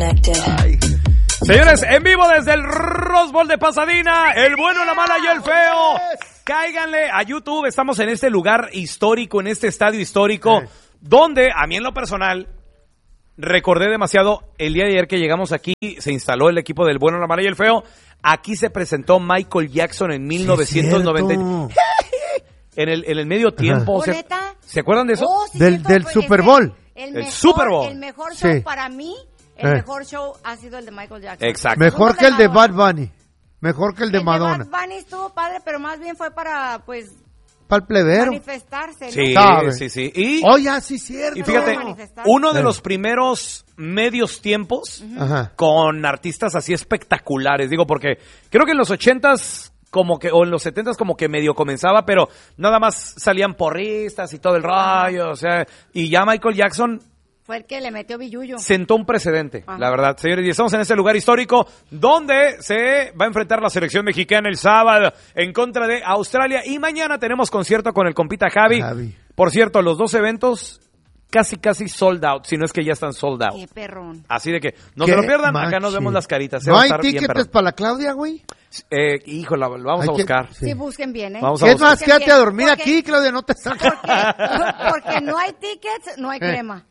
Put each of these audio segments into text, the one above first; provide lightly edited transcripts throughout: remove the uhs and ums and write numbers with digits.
Ay. Señores, en vivo desde el Rose Bowl de Pasadena, el bueno, la mala y el feo. Cáiganle a YouTube, estamos en este lugar histórico, en este estadio histórico, donde a mí en lo personal recordé demasiado el día de ayer que llegamos aquí, se instaló el equipo del bueno, la mala y el feo. Aquí se presentó Michael Jackson en 1990. En el medio tiempo. ¿Se acuerdan de eso? Oh, sí, del Super Bowl. El Super Bowl. El mejor show Sí. para mí, el mejor show ha sido el de Michael Jackson. Exacto. Mejor que el de Bad Bunny. Mejor que el de Madonna. El de Bad Bunny estuvo padre, pero más bien fue para, pues, Para el plebero. manifestarse, ¿no? Sí, ¿Sabe? sí. Y, Oye, sí, cierto. y fíjate, manifestarse. uno de los primeros medios tiempos Ajá. con artistas así espectaculares. Digo, porque creo que en los 80s como que, o en los 70s como que medio comenzaba, pero nada más salían porristas y todo el rollo, o sea, y ya Michael Jackson Fue el que le metió billuyo. sentó un precedente, Ajá. la verdad, señores, y estamos en este lugar histórico donde se va a enfrentar la selección mexicana el sábado en contra de Australia y mañana tenemos concierto con el compita Javi. Por cierto, los dos eventos casi sold out, si no es que ya están sold out. Qué perrón. Así de que no Qué se lo pierdan, acá machi. nos vemos las caritas. ¿No hay tickets para la Claudia, güey? Híjole, vamos Hay a que- buscar. Sí, busquen bien, ¿eh? Vamos a Es buscar. más, quédate a dormir Porque- aquí, Claudia, no te saques. Porque no hay tickets, no hay crema.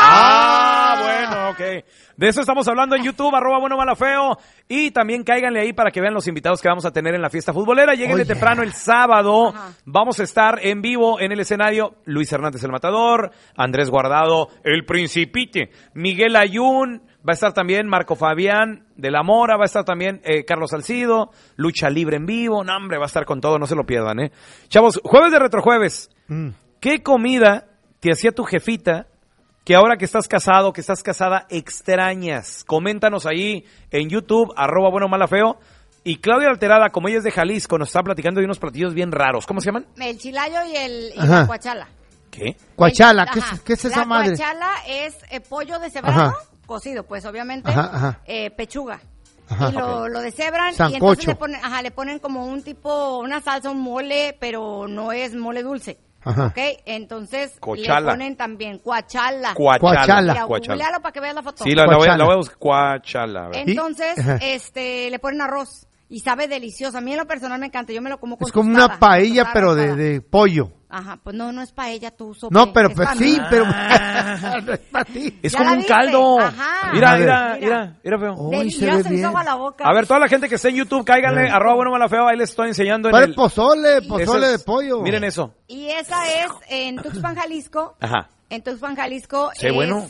Bueno, ok. De eso estamos hablando en YouTube, @buenomalafeo. Y también cáiganle ahí para que vean los invitados que vamos a tener en la fiesta futbolera. Lléguenle Oye. temprano el sábado. Ajá. Vamos a estar en vivo en el escenario. Luis Hernández el Matador, Andrés Guardado el Principite, Miguel Ayun, va a estar también Marco Fabián de la Mora, va a estar también Carlos Salcido, Lucha Libre en vivo. No, hombre, va a estar con todo, no se lo pierdan, ¿eh? Chavos, jueves de Retrojueves. ¿Qué comida te hacía tu jefita que ahora que estás casado, que estás casada, extrañas? Coméntanos ahí en YouTube, @buenomalafeo. Y Claudia Alterada, como ella es de Jalisco, nos está platicando de unos platillos bien raros. ¿Cómo se llaman? El chilayo y Ajá. la cuachala. ¿Qué? Coachala, Ajá. ¿qué es esa madre? La cuachala es pollo deshebrado, Ajá. cocido, pues, obviamente. Ajá. Pechuga. Ajá. Y lo deshebran y Sancocho. entonces le ponen como un tipo, una salsa, un mole, pero no es mole dulce. Ajá. ¿Ok? Entonces Cochala. le ponen también cuachala. Cuachala. Mira, Cuachala. googlealo para que veas la foto. Sí, la voy Cuachala. a buscar. Cuachala. a ver. Entonces, Ajá. le ponen arroz y sabe delicioso. A mí en lo personal me encanta, yo me lo como con Es como tostada, una paella, tostada pero raspada. de pollo. Ajá, pues no es paella, tú sope. No, pero es pues pa' sí, mí. pero no es para ti. Es ¿Ya como la un viste? caldo. Ajá. Mira, A ver. mira, feo. Uy, se Delicioso, ve se me hizo bien. agua la boca. A ver, toda la gente que está en YouTube, cáiganle, @buenomalafeo, ahí les estoy enseñando en Para el... el pozole Eso de es- pollo. Miren eso. Y esa es en Tuxpan, Jalisco. Ajá. En Tuxpan, Jalisco Sí, es bueno.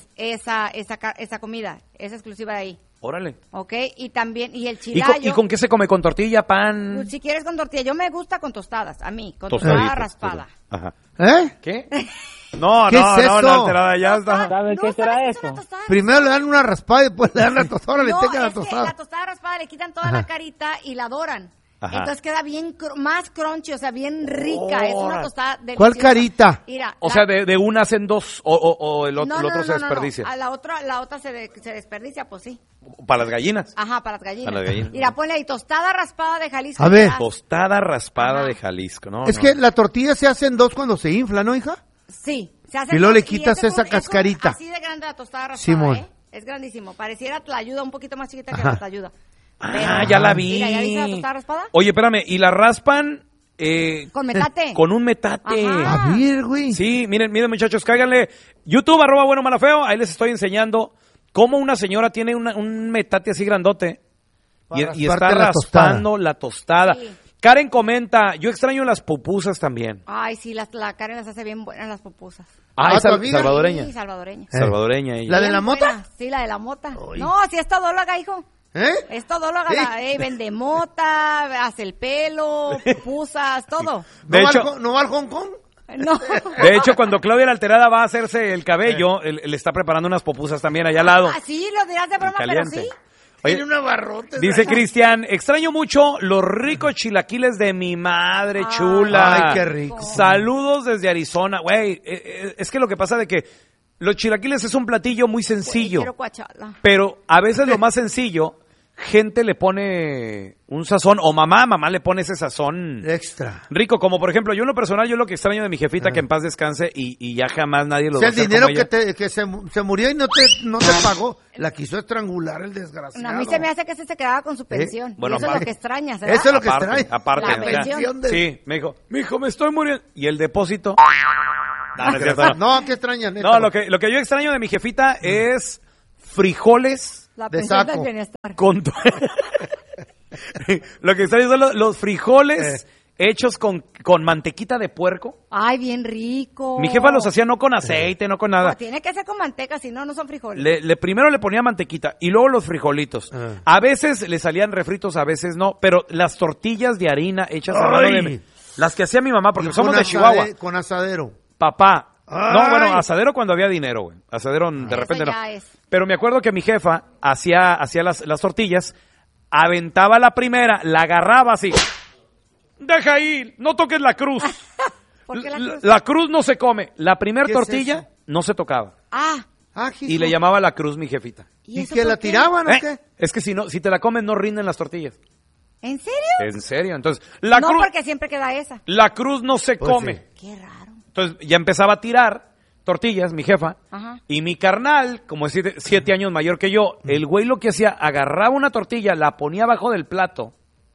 esa comida, es exclusiva de ahí. Órale. ¿Ok? Y también, y el ¿Y chilayo. con qué se come? ¿Con tortilla, pan? Pues, si quieres con tortilla, yo me gusta con tostadas, a mí, con Tostaditas, tostada raspada. Ajá. ¿Eh? ¿Qué? No, ¿Qué es eso? la alterada ya está. ¿Sabe qué será ¿sabes qué es eso? una tostada? Primero le dan una raspada y después le dan la tostada, le No, tengan la es que tostada. la tostada raspada le quitan toda Ajá. la carita y la doran. Ajá. Entonces queda bien más crunchy, o sea, bien rica. Es una Órale. tostada deliciosa. ¿Cuál carita? Mira, O sea, de una hacen dos o el otro, no, el otro se no. desperdicia. A la otra se desperdicia, pues sí. Para las gallinas. Ajá, para las gallinas. Para las gallinas. Mira, ponle ahí tostada raspada de Jalisco. A ver. verás. Tostada raspada Ajá. de Jalisco, ¿no? Es no. que la tortilla se hace en dos cuando se infla, ¿no, hija? Sí. Se hace Y luego le dos, quitas ese esa es cascarita. así de grande la tostada raspada, Simón. ¿eh? Es grandísimo. Pareciera tlayuda, un poquito más chiquita que Ajá. la tlayuda. Ah, ya la vi. Mira, ¿ya viste la tostada raspada? Oye, espérame, ¿y la raspan Con metate. con un metate? Ajá. A ver, güey. Sí, miren muchachos, cáiganle. YouTube, @buenomalafeo, ahí les estoy enseñando cómo una señora tiene un metate así grandote y está rasparte la raspando la tostada. Sí. Karen comenta, yo extraño las pupusas también. Ay, sí, la Karen las hace bien buenas las pupusas. Ah, es ¿tu amiga? salvadoreña. Sí, salvadoreña. Salvadoreña ella. ¿La de Bien la mota? buena. Sí, la de la mota. Ay. No, si es todóloga, hijo. ¿Eh? Es todóloga, Sí. vende mota, hace el pelo, pupusas, todo. De hecho, ¿No va al Hong Kong? No. de hecho, cuando Claudia la Alterada va a hacerse el cabello, le está preparando unas pupusas también allá al lado. Ah, sí, lo dirás de broma, pero Caliente. sí. Oye, Tiene una barrote. dice Cristian, extraño mucho los ricos chilaquiles de mi madre Ay, chula. Ay, qué rico. Saludos desde Arizona. Güey, es que lo que pasa de que los chilaquiles es un platillo muy sencillo, Quiero cuachala. pero a veces lo más sencillo gente le pone un sazón, o mamá le pone ese sazón Extra. rico, como por ejemplo, yo en lo personal, yo lo que extraño de mi jefita, que en paz descanse, y ya jamás nadie lo O va a sea, el hacer dinero como ella. que se murió y no te pagó, la quiso estrangular el desgraciado. No, a mí se me hace que ese se quedaba con su pensión. Bueno, Y eso es aparte- lo que extrañas, ¿verdad? Eso es lo que Aparte, extrae. aparte, La o sea, pensión sí, me dijo, mijo, me estoy muriendo. ¿Y el depósito? No es cierto, no. No, ¿qué extrañan? No, lo que yo extraño de mi jefita es frijoles La de pensión saco. del bienestar. con... Lo que extraño son los frijoles hechos con mantequita de puerco. Ay, bien rico. Mi jefa los hacía no con aceite, no con No, nada. tiene que ser con manteca, si no, no son frijoles. Primero le ponía mantequita y luego los frijolitos. A veces le salían refritos, a veces no, pero las tortillas de harina hechas a mano Ay. las que hacía mi mamá, porque Y somos con de Chihuahua. Con asadero. Papá. No, Ay. bueno, asadero cuando había dinero, güey. Asadero de Eso repente no. ya es. Pero me acuerdo que mi jefa hacía las tortillas, aventaba la primera, la agarraba así. Deja ahí, no toques la cruz. ¿Por qué la cruz? La cruz no se come. La primera ¿Qué es tortilla eso? no se tocaba. Ah, Ah, Y le llamaba la cruz mi jefita. ¿Y eso que por la qué? tiraban o ¿Eh? qué? Es que si te la comes no rinden las tortillas. ¿En serio? En serio. Entonces, la No, cruz, porque siempre queda esa. la cruz no se Pues come. sí. Qué raro. Entonces ya empezaba a tirar tortillas, mi jefa. Ajá. Y mi carnal, como es 7 años mayor que yo, el güey lo que hacía, agarraba una tortilla, la ponía abajo del plato,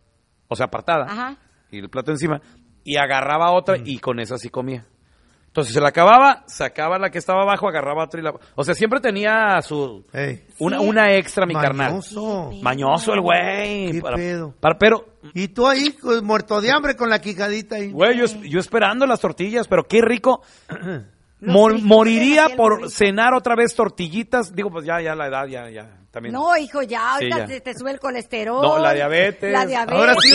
o sea, apartada, Ajá. y el plato encima, y agarraba otra y con esa sí comía. Entonces se la acababa, sacaba la que estaba abajo, agarraba otra y la... O sea, siempre tenía Ey, una extra mi carnal. mañoso. Mañoso el güey. ¿Qué pedo? Pero, Y tú ahí, pues, muerto de hambre con la quijadita ahí. güey, yo esperando las tortillas, pero qué rico. Los frijoles Moriría así, el por burrito. cenar otra vez tortillitas. Digo, pues ya la edad, ya, también. No, hijo, ya, ahorita Sí, ya. te sube el colesterol. No, la diabetes. La diabetes. Ahora sí,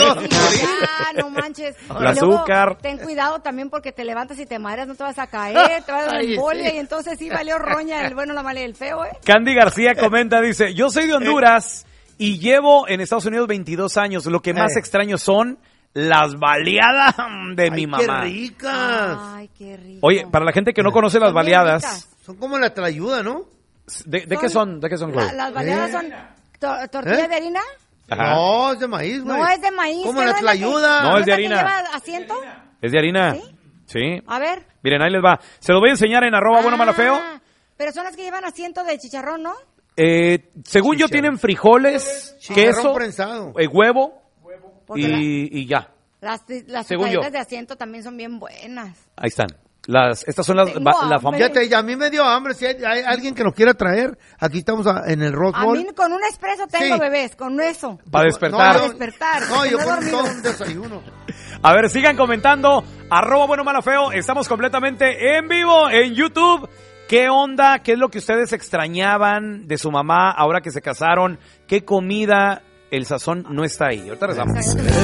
ya, no manches. El Y luego, azúcar. Ten cuidado también porque te levantas y te mareas, no te vas a caer, te vas a dar Ay, embolia sí. y entonces sí valió roña el bueno, la mala y el feo, ¿eh? Candy García comenta, dice, yo soy de Honduras y llevo en Estados Unidos 22 años. Lo que más extraño son las baleadas de mi Ay, mamá. qué rica. Ay, qué rico. Oye, para la gente que no conoce las Son bien baleadas, ricas. Son como la tlayuda, ¿no? ¿de qué son? ¿De qué son, Chloe? Las baleadas son tortilla ¿Eh? de harina. Ajá. No, es de maíz, güey. No es de maíz. Como ¿qué la no es tlayuda. No, es de esa que harina. lleva asiento? ¿Es de harina? ¿Sí? Sí. A ver. Miren, ahí les va. Se lo voy a enseñar en @, bueno, malo, feo. Pero son las que llevan asiento de chicharrón, ¿no? Según yo, tienen frijoles, Chicharrón queso, prensado. huevo Porque y ya. las Según yo. tortillas de asiento también son bien buenas. Ahí están. Estas son las Tengo la hambre. famosa. Fíjate, ya a mí me dio hambre. Si hay alguien que nos quiera traer, aquí estamos en el Rose A Bowl. mí con un expreso tengo, Sí. bebés, con eso. Para despertar. No, Para despertar, No, porque yo no he con dormido. todo un desayuno. A ver, sigan comentando. @, bueno, malo, feo. Estamos completamente en vivo en YouTube. ¿Qué onda? ¿Qué es lo que ustedes extrañaban de su mamá ahora que se casaron? ¿Qué comida? El sazón no está ahí. Ahorita regresamos.